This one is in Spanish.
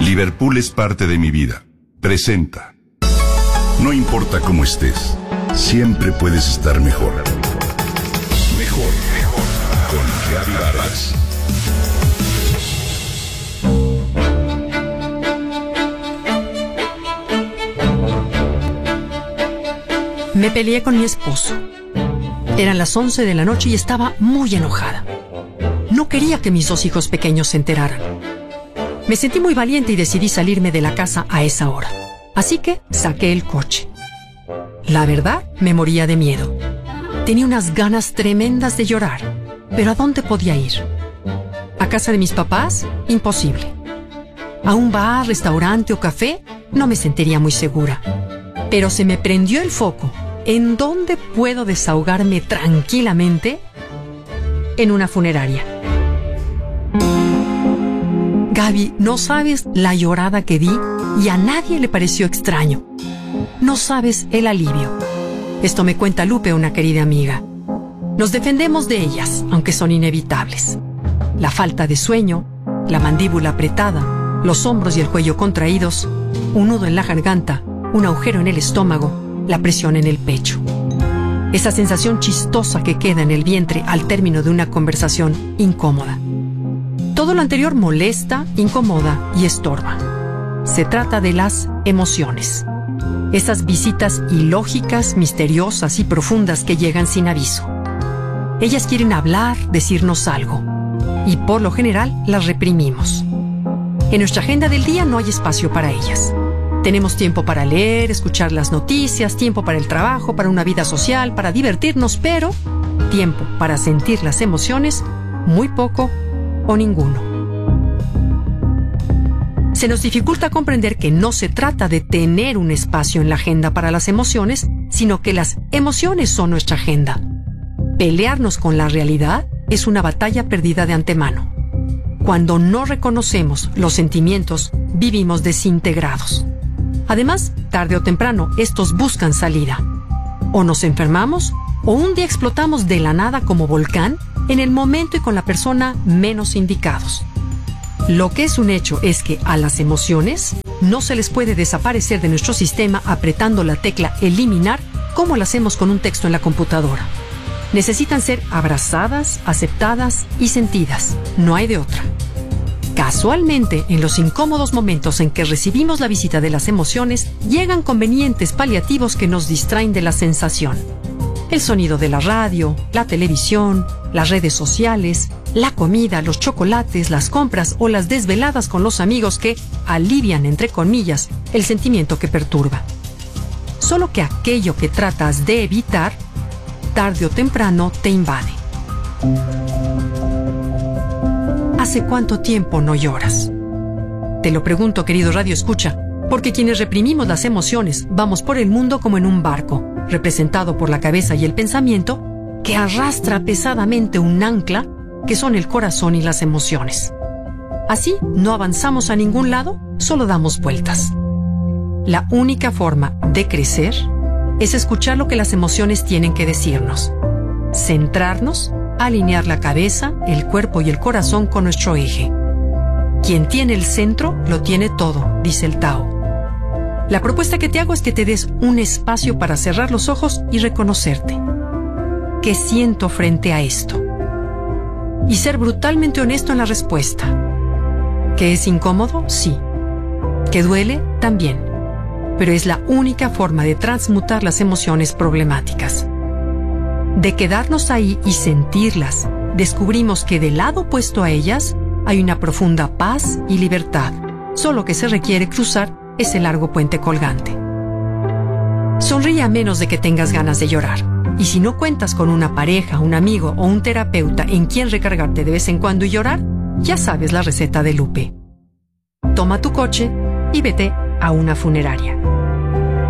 Liverpool es parte de mi vida. Presenta. No importa cómo estés, siempre puedes estar mejor. Mejor, mejor. Con Gaby Vargas. Me peleé con mi esposo. Eran las 11 de la noche y estaba muy enojada. No quería que mis 2 hijos pequeños se enteraran. Me sentí muy valiente y decidí salirme de la casa a esa hora. Así que saqué el coche. La verdad, me moría de miedo. Tenía unas ganas tremendas de llorar. ¿Pero a dónde podía ir? ¿A casa de mis papás? Imposible. ¿A un bar, restaurante o café? No me sentiría muy segura. Pero se me prendió el foco. ¿En dónde puedo desahogarme tranquilamente? En una funeraria. Gaby, no sabes la llorada que di y a nadie le pareció extraño. No sabes el alivio. Esto me cuenta Lupe, una querida amiga. Nos defendemos de ellas, aunque son inevitables. La falta de sueño, la mandíbula apretada, los hombros y el cuello contraídos, un nudo en la garganta, un agujero en el estómago, la presión en el pecho. Esa sensación chistosa que queda en el vientre al término de una conversación incómoda. Todo lo anterior molesta, incomoda y estorba. Se trata de las emociones. Esas visitas ilógicas, misteriosas y profundas que llegan sin aviso. Ellas quieren hablar, decirnos algo. Y por lo general las reprimimos. En nuestra agenda del día no hay espacio para ellas. Tenemos tiempo para leer, escuchar las noticias, tiempo para el trabajo, para una vida social, para divertirnos, pero tiempo para sentir las emociones, muy poco o ninguno. Se nos dificulta comprender que no se trata de tener un espacio en la agenda para las emociones, sino que las emociones son nuestra agenda. Pelearnos con la realidad es una batalla perdida de antemano. Cuando no reconocemos los sentimientos, vivimos desintegrados. Además, tarde o temprano, estos buscan salida. O nos enfermamos, o un día explotamos de la nada como volcán en el momento y con la persona menos indicados. Lo que es un hecho es que a las emociones no se les puede desaparecer de nuestro sistema apretando la tecla eliminar como lo hacemos con un texto en la computadora. Necesitan ser abrazadas, aceptadas y sentidas. No hay de otra. Casualmente, en los incómodos momentos en que recibimos la visita de las emociones, llegan convenientes paliativos que nos distraen de la sensación. El sonido de la radio, la televisión, las redes sociales, la comida, los chocolates, las compras o las desveladas con los amigos que alivian, entre comillas, el sentimiento que perturba. Solo que aquello que tratas de evitar, tarde o temprano te invade. ¿Hace cuánto tiempo no lloras? Te lo pregunto, querido Radio Escucha, porque quienes reprimimos las emociones vamos por el mundo como en un barco, representado por la cabeza y el pensamiento, que arrastra pesadamente un ancla que son el corazón y las emociones. Así no avanzamos a ningún lado, solo damos vueltas. La única forma de crecer es escuchar lo que las emociones tienen que decirnos, centrarnos, alinear la cabeza, el cuerpo y el corazón con nuestro eje. Quien tiene el centro, lo tiene todo, dice el Tao. La propuesta que te hago es que te des un espacio para cerrar los ojos y reconocerte. ¿Qué siento frente a esto? Y ser brutalmente honesto en la respuesta. ¿Que es incómodo? Sí. ¿Que duele? También. Pero es la única forma de transmutar las emociones problemáticas. De quedarnos ahí y sentirlas, descubrimos que del lado opuesto a ellas hay una profunda paz y libertad. Solo que se requiere cruzar ese largo puente colgante. Sonríe a menos de que tengas ganas de llorar. Y si no cuentas con una pareja, un amigo o un terapeuta en quien recargarte de vez en cuando y llorar, ya sabes la receta de Lupe. Toma tu coche y vete a una funeraria.